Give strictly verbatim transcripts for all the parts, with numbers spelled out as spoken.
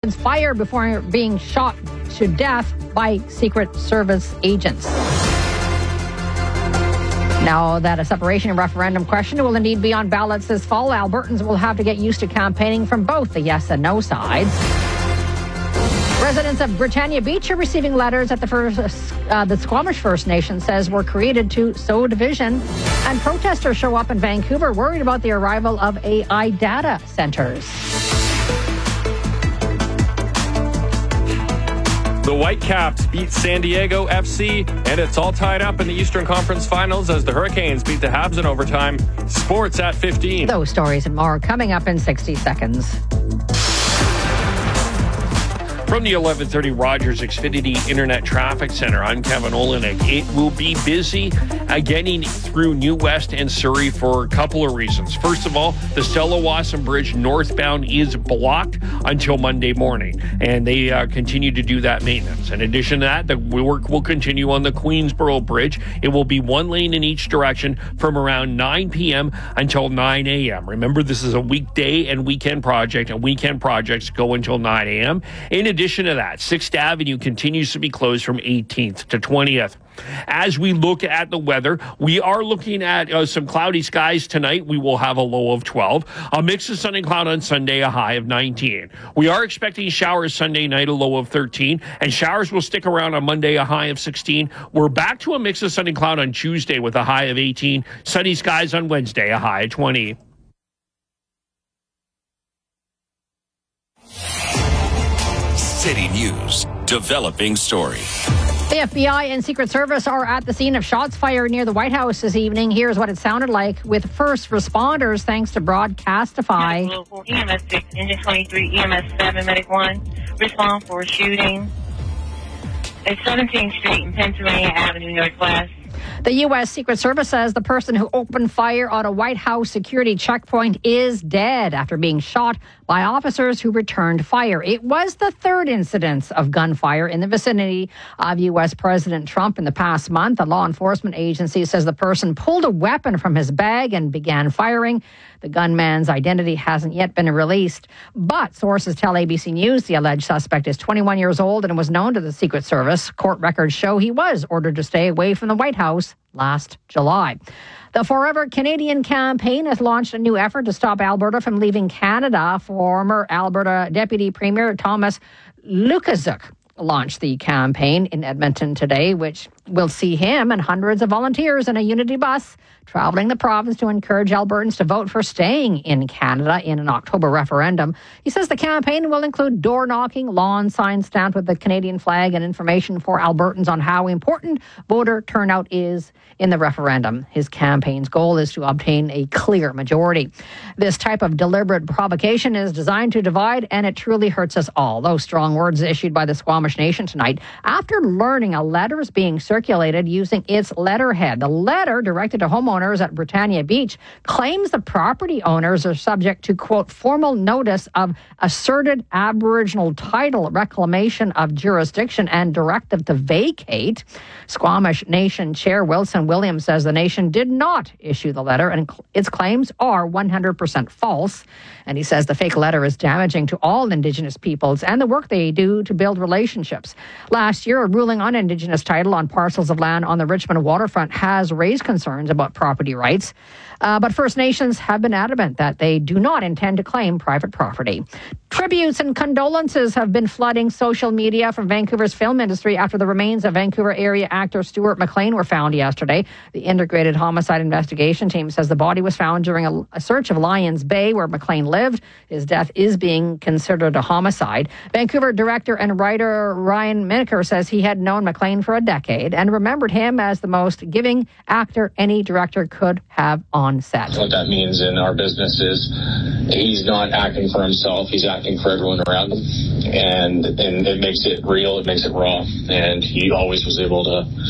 opens fire before being shot to death by Secret Service agents. Now that a separation referendum question will indeed be on ballots this fall, Albertans will have to get used to campaigning from both the yes and no sides. Residents of Britannia Beach are receiving letters that the, first, uh, the Squamish First Nation says were created to sow division. And protesters show up in Vancouver worried about the arrival of A I data centers. The Whitecaps beat San Diego F C, and it's all tied up in the Eastern Conference Finals as the Hurricanes beat the Habs in overtime. Sports at fifteen. Those stories and more coming up in sixty seconds. From the eleven thirty Rogers Xfinity Internet Traffic Center, I'm Kevin Olenek. It will be busy uh, getting through New West and Surrey for a couple of reasons. First of all, the Stella Wasson Bridge northbound is blocked until Monday morning, and they uh, continue to do that maintenance. In addition to that, the work will continue on the Queensboro Bridge. It will be one lane in each direction from around nine p.m. until nine a.m. Remember, this is a weekday and weekend project, and weekend projects go until nine a.m. In addition In addition to that, sixth Avenue continues to be closed from eighteenth to twentieth. As we look at the weather, we are looking at uh, some cloudy skies tonight. We will have a low of twelve. A mix of sun and cloud on Sunday, a high of nineteen. We are expecting showers Sunday night, a low of thirteen. And showers will stick around on Monday, a high of sixteen. We're back to a mix of sun and cloud on Tuesday with a high of eighteen. Sunny skies on Wednesday, a high of twenty. City News, developing story. The F B I and Secret Service are at the scene of shots fired near the White House this evening. Here's what it sounded like with first responders, thanks to Broadcastify. Local E M S six, Engine twenty-three, E M S seven, Medic one, respond for a shooting at seventeenth Street and Pennsylvania Avenue Northwest. The U S. Secret Service says the person who opened fire on a White House security checkpoint is dead after being shot by officers who returned fire. It was the third incidence of gunfire in the vicinity of U S. President Trump in the past month. A law enforcement agency says the person pulled a weapon from his bag and began firing. The gunman's identity hasn't yet been released, but sources tell A B C News the alleged suspect is twenty-one years old and was known to the Secret Service. Court records show he was ordered to stay away from the White House last July. The Forever Canadian campaign has launched a new effort to stop Alberta from leaving Canada. Former Alberta Deputy Premier Thomas Lukaszuk launched the campaign in Edmonton today, which will see him and hundreds of volunteers in a Unity bus traveling the province to encourage Albertans to vote for staying in Canada in an October referendum. He says the campaign will include door knocking, lawn signs stamped with the Canadian flag, and information for Albertans on how important voter turnout is in the referendum. His campaign's goal is to obtain a clear majority. This type of deliberate provocation is designed to divide, and it truly hurts us all. Those strong words issued by the Squamish Nation tonight after learning a letter is being circulated using its letterhead. The letter, directed to homeowners at Britannia Beach, claims the property owners are subject to, quote, formal notice of asserted Aboriginal title, reclamation of jurisdiction, and directive to vacate. Squamish Nation Chair Wilson Williams says the nation did not issue the letter and its claims are one hundred percent false. And he says the fake letter is damaging to all Indigenous peoples and the work they do to build relationships. Last year, a ruling on Indigenous title on parcels of land on the Richmond waterfront has raised concerns about property rights. Uh, but First Nations have been adamant that they do not intend to claim private property. Tributes and condolences have been flooding social media from Vancouver's film industry after the remains of Vancouver area actor Stuart McLean were found yesterday. The Integrated Homicide Investigation Team says the body was found during a, a search of Lions Bay, where McLean lived. His death is being considered a homicide. Vancouver director and writer Ryan Miniker says he had known McLean for a decade and remembered him as the most giving actor any director could have on set. What that means in our business is he's not acting for himself, he's acting for everyone around him, and and it makes it real, it makes it raw, and he always was able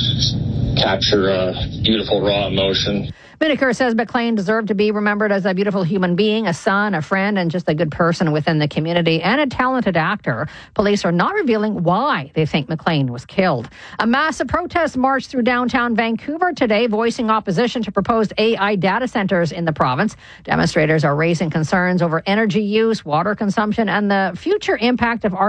to capture a beautiful raw emotion. Miniker says McLean deserved to be remembered as a beautiful human being, a son, a friend, and just a good person within the community and a talented actor. Police are not revealing why they think McLean was killed. A massive protest marched through downtown Vancouver today, voicing opposition to proposed A I data centers in the province. Demonstrators are raising concerns over energy use, water consumption, and the future impact of